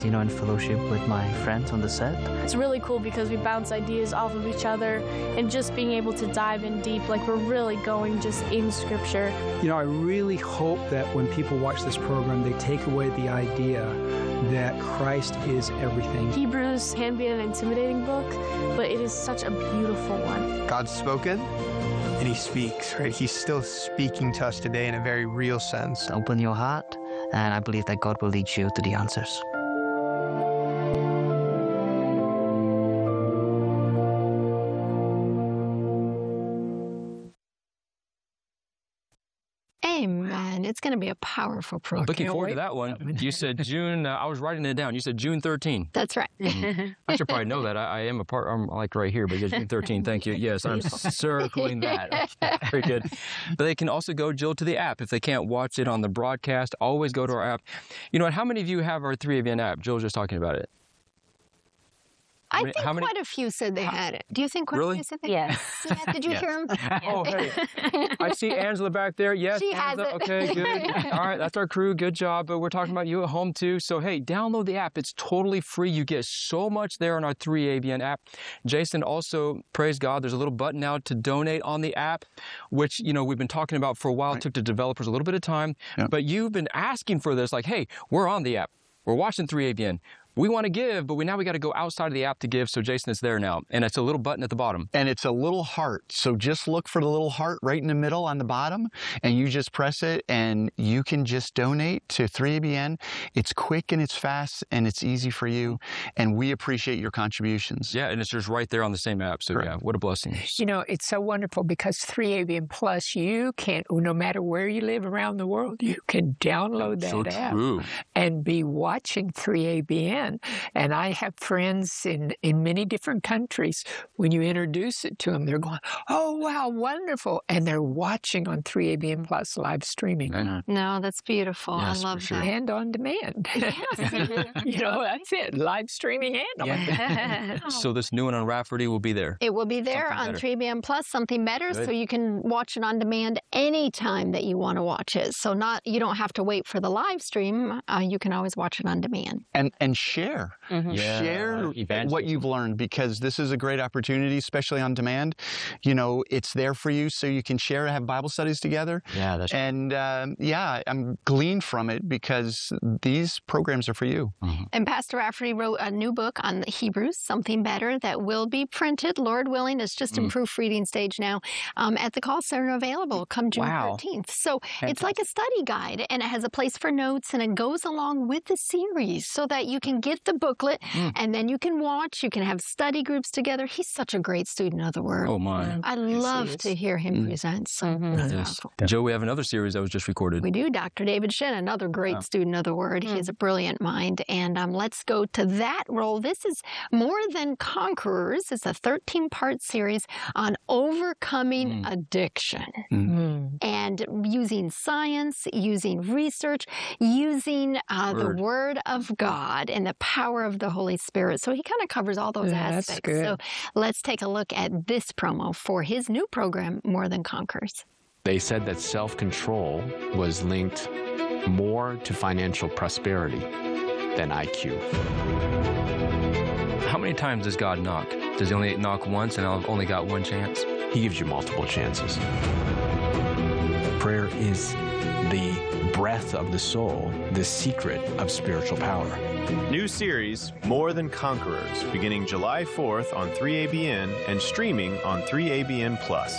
in fellowship with my friends on the set. It's really cool because we bounce ideas off of each other and just being able to dive in deep, like we're really going just in Scripture. I really hope that when people watch this program, they take away the idea that Christ is everything. Hebrews can be an intimidating book, but it is such a beautiful one. God's spoken, and He speaks, right? He's still speaking to us today in a very real sense. Open your heart, and I believe that God will lead you to the answers. Amen. It's going to be a powerful program. Looking forward to that one. You said June, I was writing it down. You said June 13. That's right. I should probably know that. I am I'm like right here, but it's June 13. Thank you. Yes, I'm circling that. Very good. But they can also go, Jill, to the app. If they can't watch it on the broadcast, always go to our app. You know what? How many of you have our 3ABN app? Jill was just talking about it. I think quite a few said they had it. Do you think quite a few said they had it? Yeah. Did you hear them? Oh, hey. I see Angela back there. Yes, she Angela. has it. Okay, good. All right, that's our crew. Good job. But we're talking about you at home, too. So, hey, download the app. It's totally free. You get so much there on our 3ABN app. Jason, also, praise God, there's a little button now to donate on the app, which, we've been talking about for a while. It took the developers a little bit of time. Yeah. But you've been asking for this, like, hey, we're on the app. We're watching 3ABN. We want to give, but now we got to go outside of the app to give. So Jason, it's there now. And it's a little button at the bottom. And it's a little heart. So just look for the little heart right in the middle on the bottom, and you just press it, and you can just donate to 3ABN. It's quick and it's fast and it's easy for you. And we appreciate your contributions. Yeah, and it's just right there on the same app. So yeah, what a blessing. It's so wonderful because 3ABN Plus, you can, no matter where you live around the world, you can download that app and be watching 3ABN. And I have friends in many different countries. When you introduce it to them, they're going, oh, wow, wonderful. And they're watching on 3ABN Plus live streaming. No, that's beautiful. Yes, I love that. And on demand. That's it. Live streaming and on demand. So this new one on Rafferty will be there. It will be there on 3ABN Plus, Something Better, so you can watch it on demand anytime that you want to watch it. So you don't have to wait for the live stream. You can always watch it on demand. And share. Mm-hmm. Share what you've learned, because this is a great opportunity, especially on demand. It's there for you so you can share and have Bible studies together. Yeah, that's And I'm gleaned from it because these programs are for you. Mm-hmm. And Pastor Rafferty wrote a new book on Hebrews, Something Better, that will be printed, Lord willing. It's just in proofreading stage now at the call center, available come June 13th. So it's like a study guide, and it has a place for notes, and it goes along with the series so that you can get the booklet, and then you can watch. You can have study groups together. He's such a great student of the Word. Oh, my. I love to hear him present. So yes. Joe, we have another series that was just recorded. We do. Dr. David Shin, another great student of the Word. He has a brilliant mind. And let's go to that role. This is More Than Conquerors. It's a 13-part series on overcoming addiction. And using science, using research, using the Word of God and the power of the Holy Spirit. So he kind of covers all those aspects. That's good. So let's take a look at this promo for his new program, More Than Conquerors. They said that self-control was linked more to financial prosperity than IQ. How many times does God knock? Does he only knock once and I've only got one chance? He gives you multiple chances. Prayer is the breath of the soul, the secret of spiritual power. New series, More Than Conquerors, beginning July 4th on 3ABN and streaming on 3ABN Plus.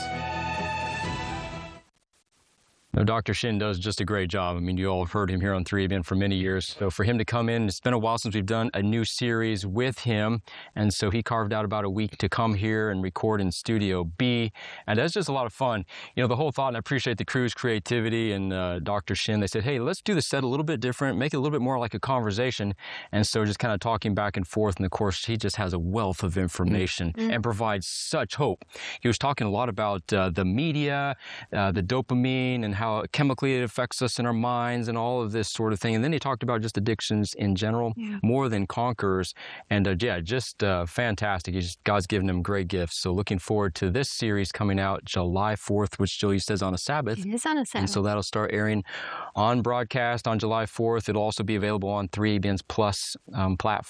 No, Dr. Shin does just a great job. I mean, you all have heard him here on 3ABN for many years. So for him to come in, it's been a while since we've done a new series with him. And so he carved out about a week to come here and record in Studio B. And that's just a lot of fun. The whole thought, and I appreciate the crew's creativity and Dr. Shin, they said, hey, let's do the set a little bit different, make it a little bit more like a conversation. And so just kind of talking back and forth. And of course, he just has a wealth of information and provides such hope. He was talking a lot about the media, the dopamine, and how chemically it affects us in our minds and all of this sort of thing. And then he talked about just addictions in general, More Than Conquerors. And just fantastic. God's given him great gifts. So looking forward to this series coming out July 4th, which Jill, you says on a Sabbath. It is on a Sabbath. And so that'll start airing on broadcast on July 4th. It'll also be available on 3ABN's Plus platform.